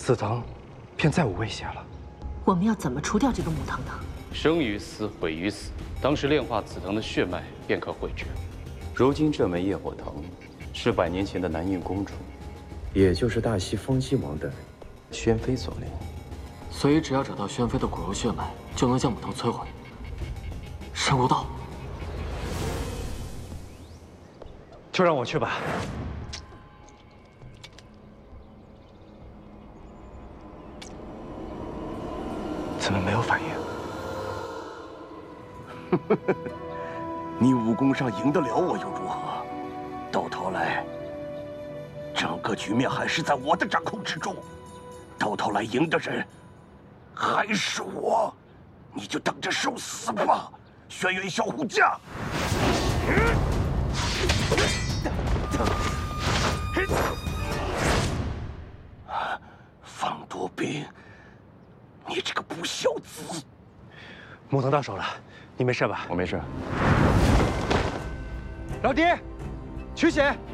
紫藤便再无威胁了。 我们要怎么除掉这个木藤呢？ 生于死，毁于死。当时炼化紫藤的血脉，便可毁绝。 如今这枚业火藤，是100年前的南印公主，也就是大西风姬王的宣妃所炼。 所以只要找到宣妃的骨肉血脉，就能将母藤摧毁。神无道， 就让我去吧。怎么没有反应？ 你武功上赢得了我又如何？到头来，整个局面还是在我的掌控之中。到头来赢的人还是我，你就等着受死吧，轩辕小虎将！方多兵，你这个不孝子！ 木藤到手了，你没事吧？ 我没事。 老爹，取血。